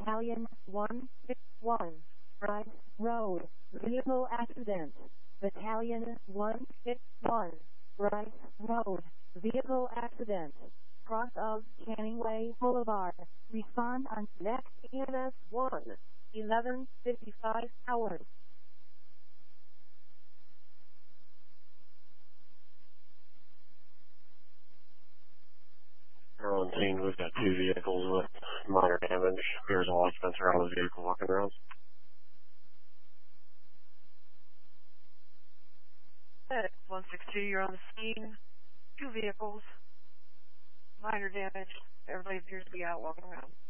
Battalion 161, Rice Road, vehicle accident. Battalion 161, Rice Road, vehicle accident. Cross of Canning Way Boulevard. Respond on next EMS 1, 11:55 hours. We're on scene. We've got 2 vehicles with minor damage. There's all occupants around the vehicle walking around. 162, you're on the scene. 2 vehicles, minor damage. Everybody appears to be out walking around.